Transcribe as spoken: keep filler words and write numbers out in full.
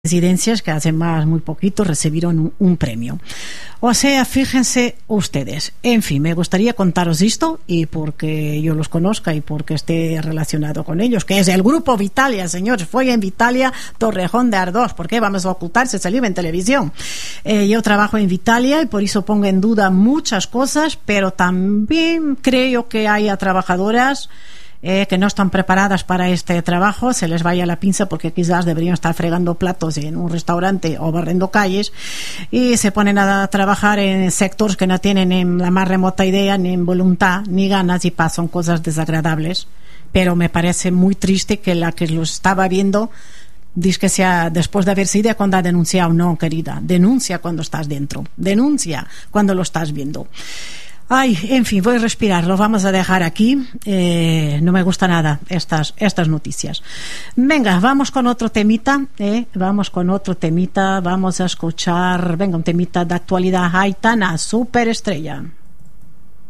residencias que hace más muy poquito recibieron un, un premio. O sea, fíjense ustedes. En fin, me gustaría contaros esto, y porque yo los conozca y porque esté relacionado con ellos, que es el Grupo Vitalia, señores. Fue en Vitalia, Torrejón de Ardoz. ¿Por qué vamos a ocultar si salió en televisión? Eh, yo trabajo en Vitalia y por eso pongo en duda muchas cosas, pero también creo que haya trabajadoras Eh, que no están preparadas para este trabajo, se les vaya la pinza porque quizás deberían estar fregando platos en un restaurante o barriendo calles, y se ponen a trabajar en sectores que no tienen ni la más remota idea, ni voluntad, ni ganas, y pasan cosas desagradables. Pero me parece muy triste que la que lo estaba viendo dice que sea después de haber sido cuando ha denunciado. No, querida, denuncia cuando estás dentro, denuncia cuando lo estás viendo. Ay, en fin, voy a respirar, lo vamos a dejar aquí. Eh, no me gusta nada estas, estas noticias. Venga, vamos con otro temita, eh, vamos con otro temita, vamos a escuchar, venga, un temita de actualidad. Aitana, superestrella.